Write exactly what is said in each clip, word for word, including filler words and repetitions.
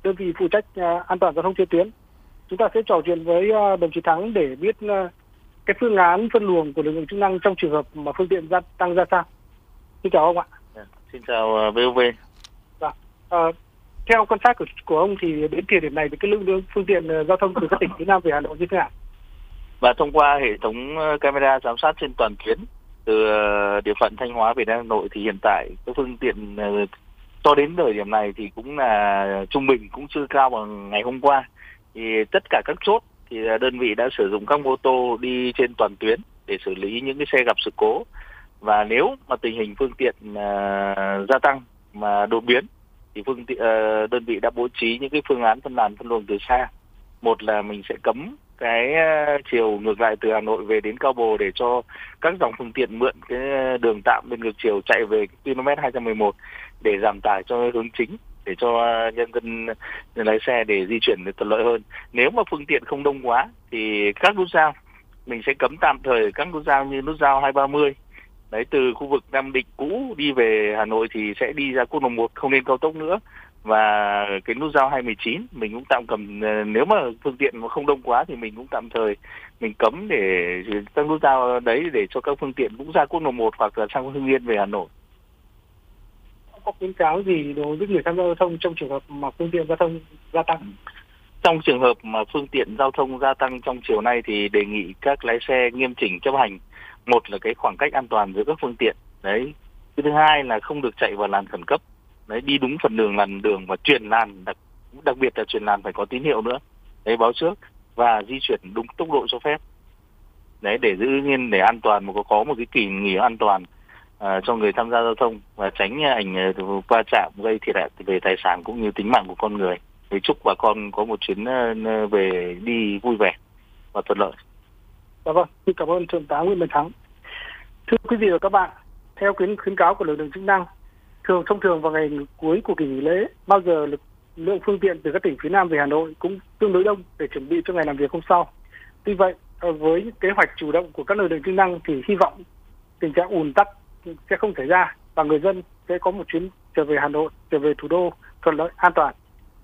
đơn vị phụ trách uh, an toàn giao thông trên tuyến. Chúng ta sẽ trò chuyện với uh, đồng chí Thắng để biết uh, cái phương án phân luồng của lực lượng chức năng trong trường hợp mà phương tiện gia tăng ra sao. Xin chào ông ạ. Yeah, xin chào uh, vê o vê. Dạ. Uh, theo quan sát của, của ông thì đến thời điểm này thì cái lượng lượng phương tiện uh, giao thông từ các tỉnh phía Nam về Hà Nội như thế nào? Và thông qua hệ thống camera giám sát trên toàn tuyến từ địa phận Thanh Hóa về Hà Nội thì hiện tại các phương tiện cho đến thời điểm này thì cũng là trung bình, cũng chưa cao bằng ngày hôm qua. Thì tất cả các chốt thì đơn vị đã sử dụng các mô tô đi trên toàn tuyến để xử lý những cái xe gặp sự cố. Và nếu mà tình hình phương tiện uh, gia tăng mà đột biến thì phương tiện uh, đơn vị đã bố trí những cái phương án phân làn phân luồng từ xa. Một là mình sẽ cấm cái chiều ngược lại từ Hà Nội về đến Cao Bồ để cho các dòng phương tiện mượn cái đường tạm bên ngược chiều chạy về km hai trăm mười một để giảm tải cho hướng chính, để cho nhân dân lái xe để di chuyển thuận lợi hơn. Nếu mà phương tiện không đông quá thì các nút giao mình sẽ cấm tạm thời các nút giao như nút giao hai ba mươi. Đấy, từ khu vực Nam Định cũ đi về Hà Nội thì sẽ đi ra quốc lộ một, không lên cao tốc nữa. Và cái nút giao hai một chín mình cũng tạm cầm, nếu mà phương tiện mà không đông quá thì mình cũng tạm thời mình cấm để các nút giao đấy để cho các phương tiện cũng ra quốc lộ một hoặc là sang Hưng Yên về Hà Nội. Có khuyến cáo gì đối với người tham gia giao thông trong trường hợp mà phương tiện giao thông gia tăng? Trong trường hợp mà phương tiện giao thông gia tăng trong chiều nay thì đề nghị các lái xe nghiêm chỉnh chấp hành. Một là cái khoảng cách an toàn giữa các phương tiện. Đấy. Cái thứ hai là không được chạy vào làn khẩn cấp. Đấy, đi đúng phần đường làn đường và chuyển làn, đặc, đặc biệt là chuyển làn phải có tín hiệu nữa. Đấy, báo trước và di chuyển đúng tốc độ cho phép. Đấy, để giữ nhiên để an toàn mà có có một cái kỳ nghỉ an toàn uh, cho người tham gia giao thông và tránh ảnh uh, va chạm gây thiệt hại về tài sản cũng như tính mạng của con người. Để chúc bà con có một chuyến uh, về đi vui vẻ và thuận lợi. Dạ vâng, xin cảm ơn Thượng tá Nguyễn Văn Thắng. Thưa quý vị và các bạn, theo khuyến khuyến cáo của lực lượng chức năng, thường thông thường vào ngày cuối của kỳ nghỉ lễ, bao giờ lực lượng phương tiện từ các tỉnh phía Nam về Hà Nội cũng tương đối đông để chuẩn bị cho ngày làm việc hôm sau. Tuy vậy, với kế hoạch chủ động của các lực lượng chức năng thì hy vọng tình trạng ùn tắc sẽ không xảy ra và người dân sẽ có một chuyến trở về Hà Nội, trở về thủ đô thuận lợi, an toàn.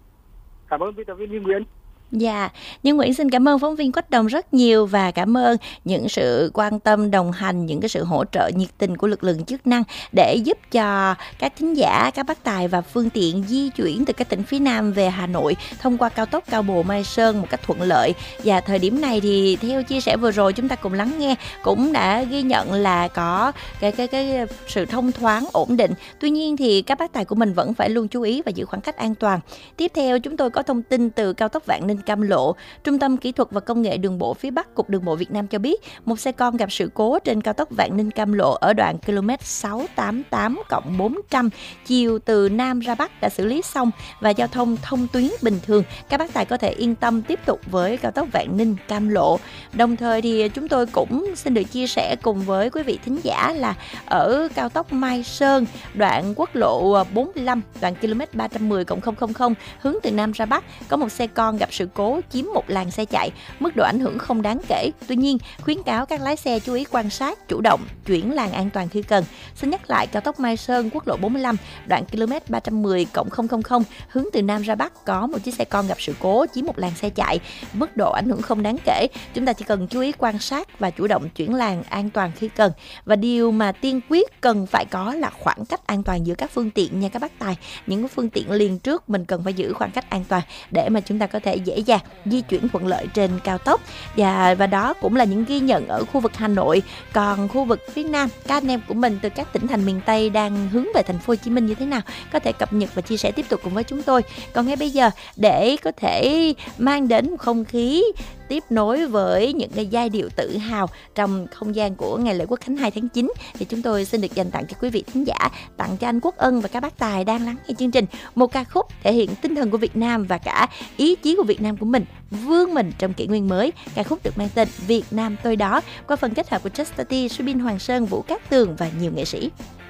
Cảm ơn biên tập viên Như Nguyễn. Dạ, Như Nguyễn xin cảm ơn phóng viên Quách Đồng rất nhiều và cảm ơn những sự quan tâm, đồng hành, những cái sự hỗ trợ nhiệt tình của lực lượng chức năng để giúp cho các thính giả, các bác tài và phương tiện di chuyển từ các tỉnh phía Nam về Hà Nội thông qua cao tốc Cao Bồ Mai Sơn một cách thuận lợi. Và thời điểm này thì theo chia sẻ vừa rồi chúng ta cùng lắng nghe cũng đã ghi nhận là có cái cái cái sự thông thoáng ổn định. Tuy nhiên thì các bác tài của mình vẫn phải luôn chú ý và giữ khoảng cách an toàn. Tiếp theo chúng tôi có thông tin từ cao tốc Vạn Ninh Cam Lộ. Trung tâm Kỹ thuật và Công nghệ Đường bộ phía Bắc, Cục Đường bộ Việt Nam cho biết một xe con gặp sự cố trên cao tốc Vạn Ninh Cam Lộ ở đoạn km sáu tám tám cộng bốn trăm chiều từ Nam ra Bắc đã xử lý xong và giao thông thông tuyến bình thường. Các bác tài có thể yên tâm tiếp tục với cao tốc Vạn Ninh Cam Lộ. Đồng thời thì chúng tôi cũng xin được chia sẻ cùng với quý vị thính giả là ở cao tốc Mai Sơn, đoạn quốc lộ bốn mươi lăm, đoạn km ba trăm mười cộng không không không hướng từ Nam ra Bắc có một xe con gặp sự cố chiếm một làn xe chạy, mức độ ảnh hưởng không đáng kể. Tuy nhiên, khuyến cáo các lái xe chú ý quan sát, chủ động chuyển làn an toàn khi cần. Xin nhắc lại, cao tốc Mai Sơn, quốc lộ bốn mươi lăm, đoạn km ba trăm mười cộng không không không hướng từ Nam ra Bắc có một chiếc xe con gặp sự cố chiếm một làn xe chạy, mức độ ảnh hưởng không đáng kể. Chúng ta chỉ cần chú ý quan sát và chủ động chuyển làn an toàn khi cần. Và điều mà tiên quyết cần phải có là khoảng cách an toàn giữa các phương tiện nha các bác tài. Những phương tiện liền trước mình cần phải giữ khoảng cách an toàn để mà chúng ta có thể dễ dàng di chuyển thuận lợi trên cao tốc. Và, và đó cũng là những ghi nhận ở khu vực Hà Nội. Còn khu vực phía Nam, các anh em của mình từ các tỉnh thành miền Tây đang hướng về thành phố Hồ Chí Minh như thế nào có thể cập nhật và chia sẻ tiếp tục cùng với chúng tôi. Còn ngay bây giờ, để có thể mang đến một không khí tiếp nối với những cái giai điệu tự hào trong không gian của ngày lễ Quốc khánh hai tháng chín thì chúng tôi xin được dành tặng cho quý vị thính giả, tặng cho anh Quốc Ân và các bác tài đang lắng nghe chương trình một ca khúc thể hiện tinh thần của Việt Nam và cả ý chí của Việt Nam của mình vươn mình trong kỷ nguyên mới. Ca khúc được mang tên Việt Nam tôi đó qua phần kết hợp của Chester T, Subin Hoàng Sơn, Vũ Cát Tường và nhiều nghệ sĩ.